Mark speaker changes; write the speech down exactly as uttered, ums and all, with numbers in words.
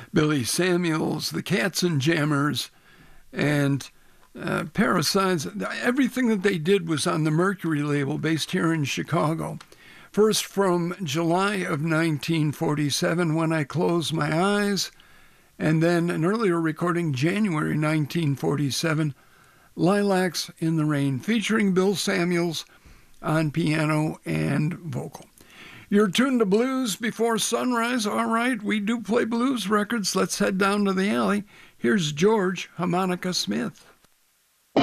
Speaker 1: Billy Samuels, the Katzenjammers, and uh, Parasites. Everything that they did was on the Mercury label based here in Chicago. First from July of nineteen forty-seven, When I Close My Eyes, and then an earlier recording, January nineteen forty-seven, Lilacs in the Rain, featuring Bill Samuels on piano and vocal. You're tuned to Blues Before Sunrise. All right, we do play blues records. Let's head down to the alley. Here's George Harmonica Smith.